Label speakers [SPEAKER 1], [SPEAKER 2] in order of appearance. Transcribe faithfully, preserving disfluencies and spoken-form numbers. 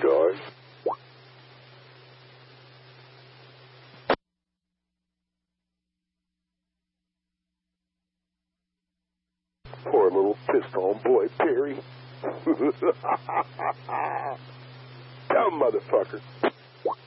[SPEAKER 1] retard. Poor little pissed-on boy, Perry. Dumb motherfucker.